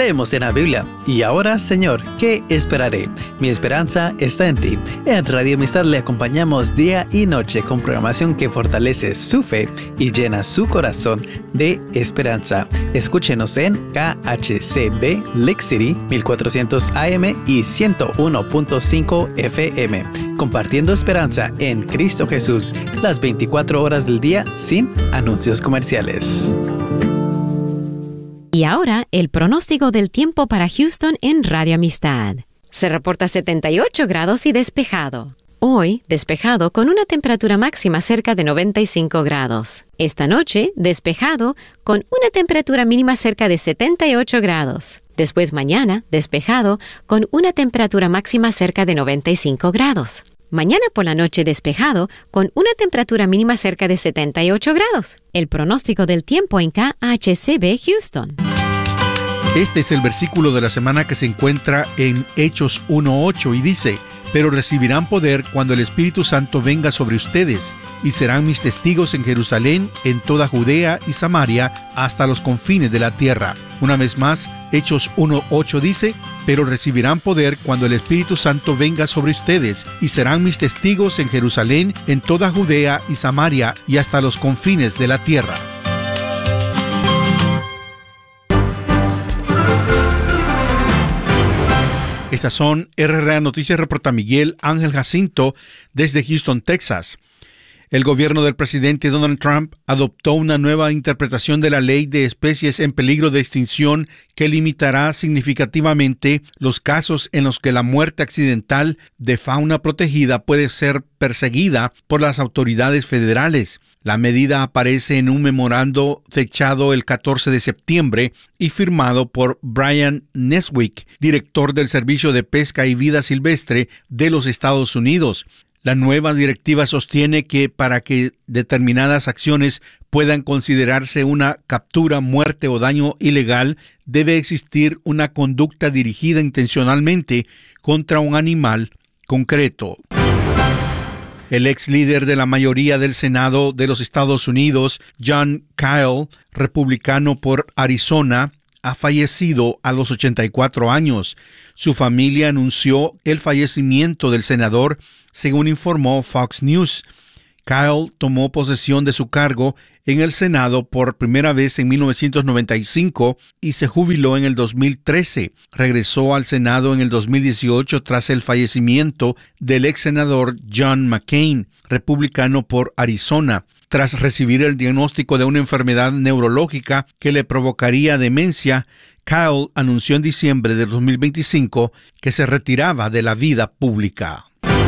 Leemos en la Biblia. Y ahora, Señor, ¿qué esperaré? Mi esperanza está en ti. En Radio Amistad le acompañamos día y noche con programación que fortalece su fe y llena su corazón de esperanza. Escúchenos en KHCB Lake City 1400 AM y 101.5 FM. Compartiendo esperanza en Cristo Jesús las 24 horas del día sin anuncios comerciales. Y ahora, el pronóstico del tiempo para Houston en Radio Amistad. Se reporta 78 grados y despejado. Hoy, despejado con una temperatura máxima cerca de 95 grados. Esta noche, despejado con una temperatura mínima cerca de 78 grados. Después mañana, despejado con una temperatura máxima cerca de 95 grados. Mañana por la noche despejado con una temperatura mínima cerca de 78 grados. El pronóstico del tiempo en KHCB Houston. Este es el versículo de la semana que se encuentra en Hechos 1:8 y dice: pero recibirán poder cuando el Espíritu Santo venga sobre ustedes, y serán mis testigos en Jerusalén, en toda Judea y Samaria, hasta los confines de la tierra. Una vez más, Hechos 1:8 dice: pero recibirán poder cuando el Espíritu Santo venga sobre ustedes, y serán mis testigos en Jerusalén, en toda Judea y Samaria, y hasta los confines de la tierra. Estas son RRA Noticias, reporta Miguel Ángel Jacinto desde Houston, Texas. El gobierno del presidente Donald Trump adoptó una nueva interpretación de la ley de especies en peligro de extinción que limitará significativamente los casos en los que la muerte accidental de fauna protegida puede ser perseguida por las autoridades federales. La medida aparece en un memorando fechado el 14 de septiembre y firmado por Brian Neswick, director del Servicio de Pesca y Vida Silvestre de los Estados Unidos. La nueva directiva sostiene que para que determinadas acciones puedan considerarse una captura, muerte o daño ilegal, debe existir una conducta dirigida intencionalmente contra un animal concreto. El ex líder de la mayoría del Senado de los Estados Unidos, Jon Kyl, republicano por Arizona, ha fallecido a los 84 años. Su familia anunció el fallecimiento del senador, según informó Fox News. Kyl tomó posesión de su cargo en el Senado por primera vez en 1995 y se jubiló en el 2013. Regresó al Senado en el 2018 tras el fallecimiento del ex senador John McCain, republicano por Arizona, tras recibir el diagnóstico de una enfermedad neurológica que le provocaría demencia. Kyl anunció en diciembre de 2025 que se retiraba de la vida pública.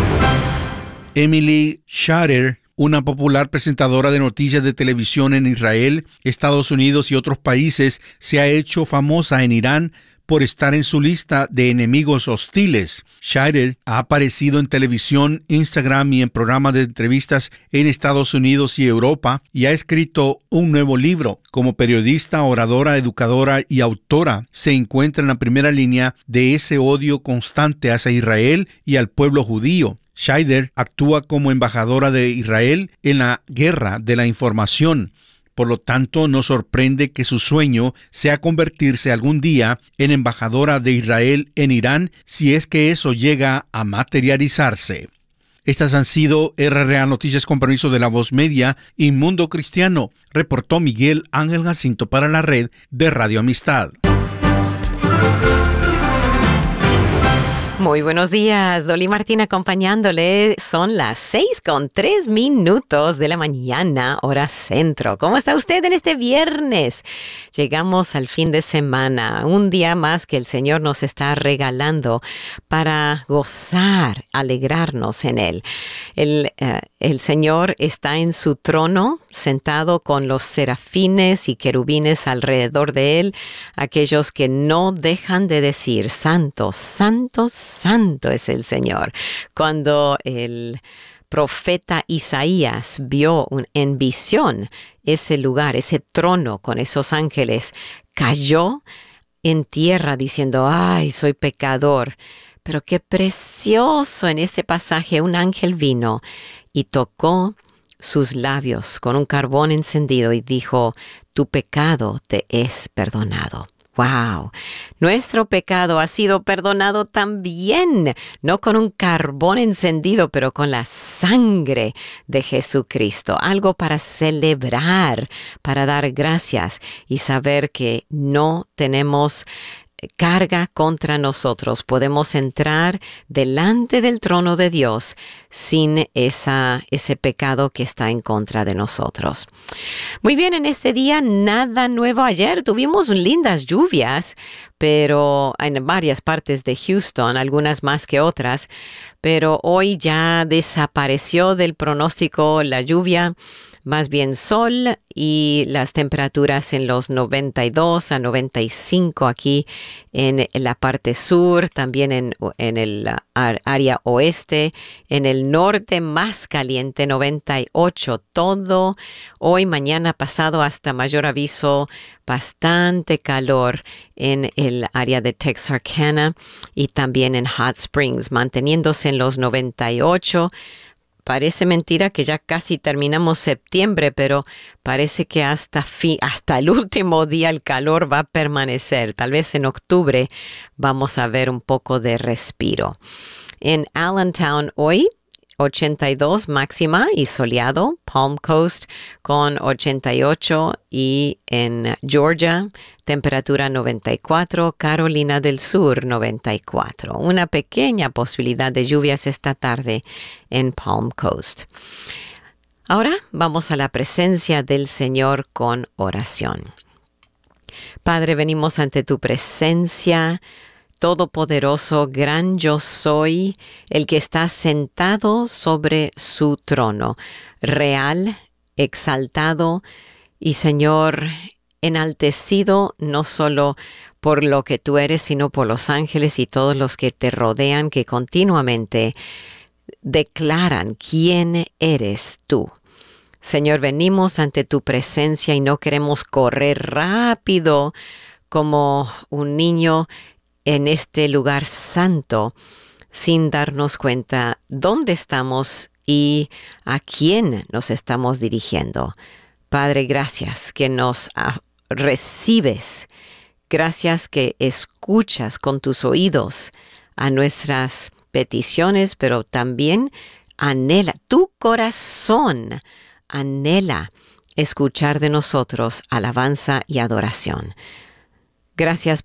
Emily Schatter, una popular presentadora de noticias de televisión en Israel, Estados Unidos y otros países, se ha hecho famosa en Irán por estar en su lista de enemigos hostiles. Schatter ha aparecido en televisión, Instagram y en programas de entrevistas en Estados Unidos y Europa y ha escrito un nuevo libro. Como periodista, oradora, educadora y autora, se encuentra en la primera línea de ese odio constante hacia Israel y al pueblo judío. Schatter actúa como embajadora de Israel en la guerra de la información. Por lo tanto, no sorprende que su sueño sea convertirse algún día en embajadora de Israel en Irán, si es que eso llega a materializarse. Estas han sido RRA Noticias con permiso de La Voz Media y Mundo Cristiano, reportó Miguel Ángel Jacinto para la red de Radio Amistad. Muy buenos días, Dolly Martín acompañándole. Son las 6:03 de la mañana, hora centro. ¿Cómo está usted en este viernes? Llegamos al fin de semana, un día más que el Señor nos está regalando para gozar, alegrarnos en Él. El Señor está en su trono, sentado con los serafines y querubines alrededor de Él, aquellos que no dejan de decir, Santo, Santo, Santo es el Señor. Cuando el profeta Isaías vio en visión ese lugar, ese trono con esos ángeles, cayó en tierra diciendo, ¡ay, soy pecador! Pero qué precioso en este pasaje, un ángel vino y tocó sus labios con un carbón encendido y dijo, tu pecado te es perdonado. ¡Wow! Nuestro pecado ha sido perdonado también, no con un carbón encendido, pero con la sangre de Jesucristo. Algo para celebrar, para dar gracias y saber que no tenemos carga contra nosotros. Podemos entrar delante del trono de Dios sin ese pecado que está en contra de nosotros. Muy bien, en este día nada nuevo. Ayer tuvimos lindas lluvias, pero en varias partes de Houston, algunas más que otras, pero hoy ya desapareció del pronóstico la lluvia. Más bien sol y las temperaturas en los 92 a 95 aquí en la parte sur, también en el área oeste, en el norte más caliente 98, todo hoy, mañana, pasado hasta mayor aviso, bastante calor en el área de Texarkana y también en Hot Springs, manteniéndose en los 98. Parece mentira que ya casi terminamos septiembre, pero parece que hasta el último día el calor va a permanecer. Tal vez en octubre vamos a ver un poco de respiro. En Allentown hoy, 82 máxima y soleado, Palm Coast con 88 y en Georgia temperatura 94, Carolina del Sur 94. Una pequeña posibilidad de lluvias esta tarde en Palm Coast. Ahora vamos a la presencia del Señor con oración. Padre, venimos ante tu presencia, Todopoderoso, gran yo soy, el que está sentado sobre su trono, real, exaltado y, Señor, enaltecido no solo por lo que tú eres, sino por los ángeles y todos los que te rodean, que continuamente declaran quién eres tú. Señor, venimos ante tu presencia y no queremos correr rápido como un niño en este lugar santo sin darnos cuenta dónde estamos y a quién nos estamos dirigiendo. Padre, gracias que nos recibes. Gracias que escuchas con tus oídos a nuestras peticiones, pero también tu corazón anhela escuchar de nosotros alabanza y adoración. Gracias